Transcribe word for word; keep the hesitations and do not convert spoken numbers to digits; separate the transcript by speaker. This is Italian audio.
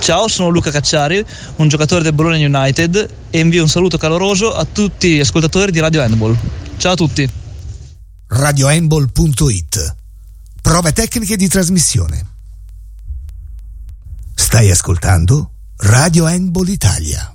Speaker 1: Ciao, sono Luca Cacciari, un giocatore del Bologna United, e invio un saluto caloroso a tutti gli ascoltatori di Radio Handball. Ciao a tutti.
Speaker 2: radio handball punto it. Prove tecniche di trasmissione. Stai ascoltando Radio Handball Italia.